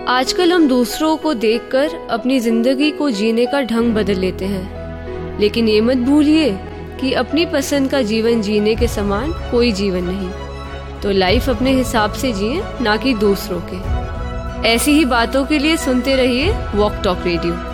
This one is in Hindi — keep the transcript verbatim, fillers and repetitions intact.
आजकल हम दूसरों को देखकर अपनी जिंदगी को जीने का ढंग बदल लेते हैं, लेकिन ये मत भूलिए कि अपनी पसंद का जीवन जीने के समान कोई जीवन नहीं। तो लाइफ अपने हिसाब से जिए, ना कि दूसरों के। ऐसी ही बातों के लिए सुनते रहिए वॉक टॉक रेडियो।